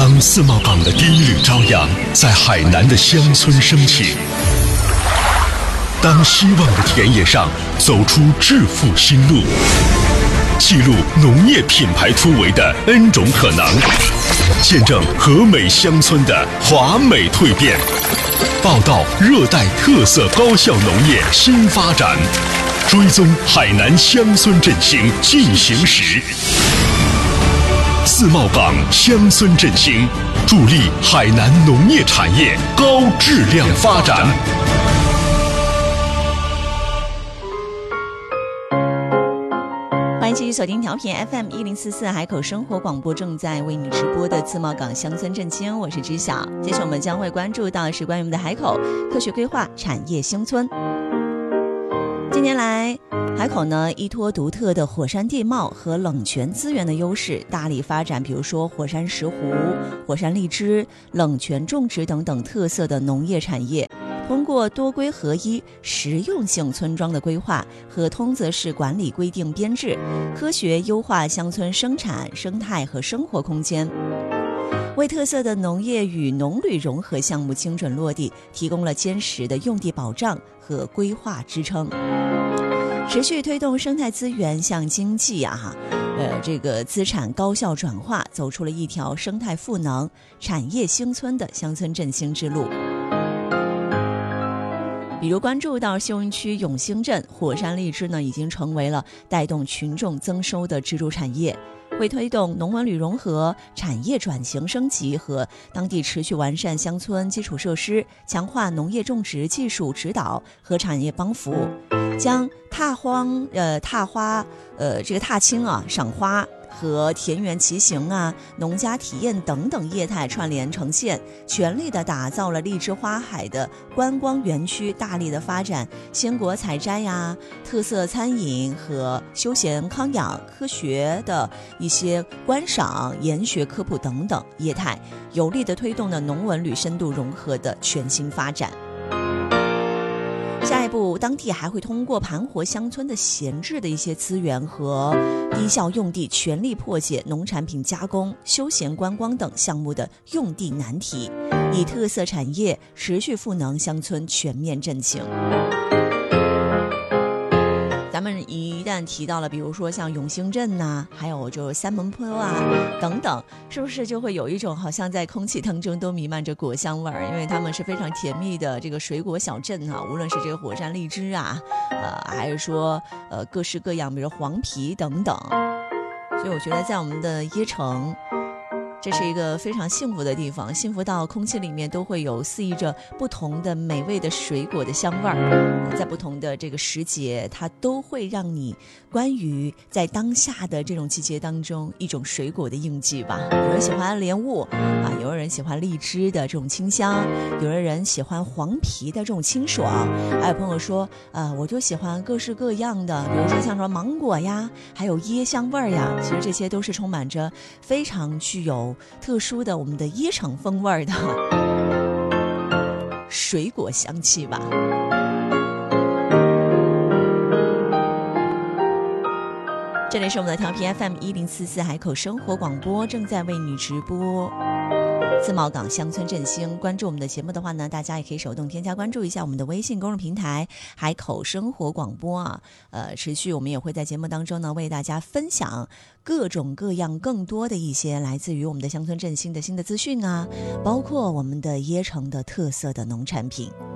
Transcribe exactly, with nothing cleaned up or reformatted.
当自贸港的第一缕朝阳在海南的乡村升起，当希望的田野上走出致富新路，记录农业品牌突围的 N 种可能，见证和美乡村的华美蜕变，报道热带特色高效农业新发展，追踪海南乡村振兴进行时。自贸港乡村振兴，助力海南农业产业高质量发展。 欢迎继续锁定调频 F M 一零四四海口生活广播，正在为你直播的自贸港乡村振兴，我是知晓。接下来我们将会关注到的是关于我们的海口科学规划产业兴村。近年来，海口呢依托独特的火山地貌和冷泉资源的优势，大力发展比如说火山石斛、火山荔枝、冷泉种植等等特色的农业产业。通过多规合一、实用性村庄的规划和通则式管理规定编制，科学优化乡村生产、生态和生活空间，为特色的农业与农旅融合项目精准落地提供了坚实的用地保障和规划支撑。持续推动生态资源向经济啊哈，呃，这个资产高效转化，走出了一条生态赋能、产业兴村的乡村振兴之路。比如关注到秀恩区永兴镇火山荔枝呢，已经成为了带动群众增收的支柱产业，为推动农文旅融合、产业转型升级和当地持续完善乡村基础设施，强化农业种植技术指导和产业帮扶，将踏荒呃踏花呃这个踏青啊、赏花和田园骑行啊、农家体验等等业态串联呈现，全力的打造了荔枝花海的观光园区，大力的发展鲜果采摘呀、啊、特色餐饮和休闲康养、科学的一些观赏、研学科普等等业态，有力的推动了农文旅深度融合的全新发展。下一步，当地还会通过盘活乡村的闲置的一些资源和低效用地，全力破解农产品加工、休闲观光等项目的用地难题，以特色产业持续赋能乡村全面振兴。咱们一旦提到了比如说像永兴镇呐、啊，还有就是三门坡啊等等，是不是就会有一种好像在空气当中都弥漫着果香味儿？因为它们是非常甜蜜的这个水果小镇啊，无论是这个火山荔枝啊，呃，还是说呃各式各样，比如黄皮等等。所以我觉得在我们的椰城，这是一个非常幸福的地方，幸福到空气里面都会有肆意着不同的美味的水果的香味儿，在不同的这个时节，它都会让你关于在当下的这种季节当中一种水果的印记吧。有人喜欢莲雾啊，有人喜欢荔枝的这种清香，有的人喜欢黄皮的这种清爽，还有朋友说，呃，我就喜欢各式各样的，比如说像什么芒果呀，还有椰香味儿呀，其实这些都是充满着非常具有特殊的我们的椰城风味的水果香气吧。这里是我们的调频 F M 一零四四海口生活广播，正在为你直播自贸港乡村振兴。关注我们的节目的话呢，大家也可以手动添加关注一下我们的微信公众平台海口生活广播啊。呃，持续我们也会在节目当中呢为大家分享各种各样更多的一些来自于我们的乡村振兴的新的资讯啊，包括我们的椰城的特色的农产品。